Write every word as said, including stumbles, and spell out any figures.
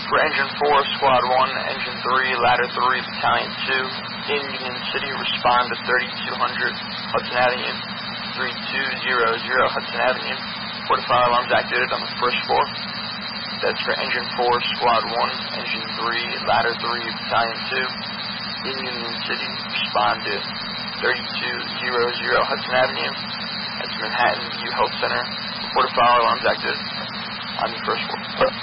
For Engine four, Squad one, Engine three, Ladder three, Battalion two, in Union City, respond to thirty-two hundred Hudson Avenue, three two zero zero Hudson Avenue. Port of fire alarms activated on the first floor. That's for Engine four, Squad one, Engine three, Ladder three, Battalion two, in Union City, respond to thirty-two zero zero Hudson Avenue. That's Manhattan View Health Center. Port of fire alarms activated on the first floor.